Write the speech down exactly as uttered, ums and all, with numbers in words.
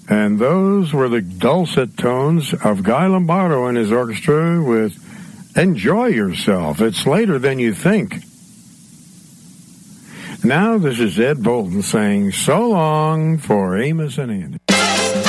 And those were the dulcet tones of Guy Lombardo and his orchestra with Enjoy Yourself. It's later than you think. Now this is Ed Bolton saying so long for Amos and Andy.